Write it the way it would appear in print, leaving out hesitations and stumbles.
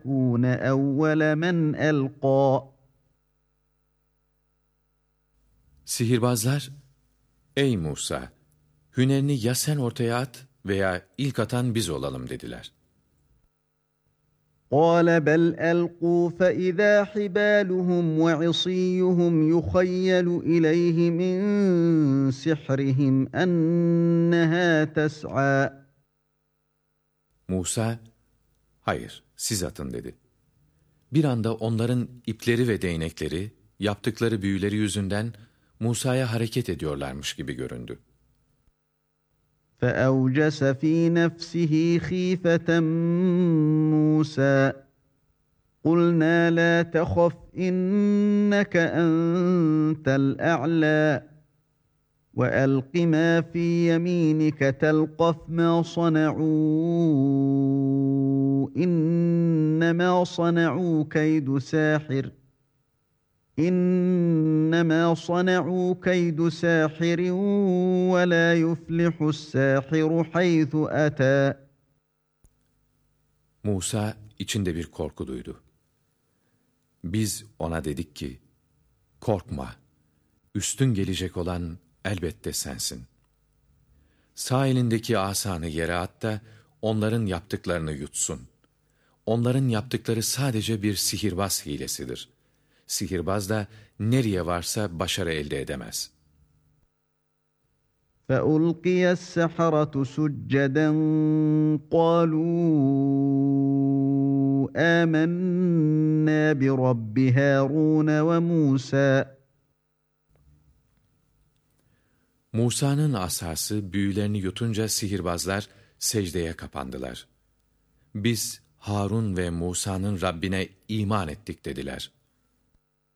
لِيَكُونَ أَوَّلَ مَنْ أَلْقَى. Sihirbazlar, ey Musa, hünerini ya sen ortaya at veya ilk atan biz olalım dediler. قَالَ بَلْ أَلْقُوا فَإِذَا حِبَالُهُمْ وَعِصِيُّهُمْ يُخَيَّلُ إِلَيْهِ مِنْ سِحْرِهِمْ أَنَّهَا تَسْعَى. Musa, hayır siz atın dedi. Bir anda onların ipleri ve değnekleri, yaptıkları büyüleri yüzünden Musa'ya hareket ediyorlarmış gibi göründü. فَأَوْجَسَ فِي نَفْسِهِ خِيفَةً مُوسَى قُلْنَا لَا تَخَفْ إِنَّكَ أَنْتَ الْأَعْلَى وَأَلْقِ مَا فِي يَمِينِكَ تَلْقَفْ مَا صَنَعُوا إِنَّمَا صَنَعُوا كَيْدُ سَاحِرٍ إِنَّمَا صَنَعُوا كَيْدُ سَاحِرٍ وَلَا يُفْلِحُ السَّاحِرُ حَيْثُ أَتَى. Musa içinde bir korku duydu. Biz ona dedik ki, korkma, üstün gelecek olan elbette sensin. Sağ elindeki asanı yere at da onların yaptıklarını yutsun. Onların yaptıkları sadece bir sihirbaz hilesidir. Sihirbaz da nereye varsa başarı elde edemez. فَأُلْقِيَ السَّحَرَةُ سُجَّدًا قَالُوا آمَنَّا بِرَبِّ هَارُونَ وَمُوسَى. Musa'nın asası büyülerini yutunca sihirbazlar secdeye kapandılar. Biz Harun ve Musa'nın Rabbine iman ettik dediler.